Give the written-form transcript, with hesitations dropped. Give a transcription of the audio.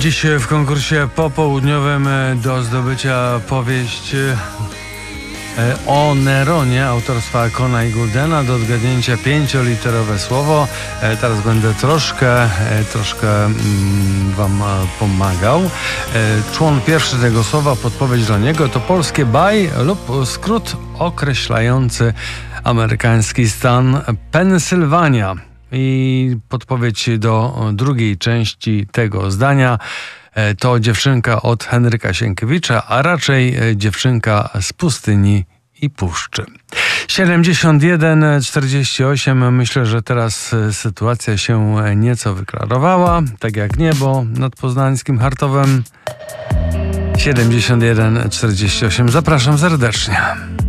Dziś w konkursie popołudniowym do zdobycia powieść o Neronie autorstwa Cona i Gouldena, do odgadnięcia 5-literowe słowo. Teraz będę troszkę wam pomagał. Człon pierwszy tego słowa, podpowiedź dla niego to polskie by lub skrót określający amerykański stan Pensylwania. I podpowiedź do drugiej części tego zdania to dziewczynka od Henryka Sienkiewicza, a raczej dziewczynka z pustyni i puszczy. 71:48. Myślę, że teraz sytuacja się nieco wyklarowała, tak jak niebo nad poznańskim Chartowem. 71:48. Zapraszam serdecznie.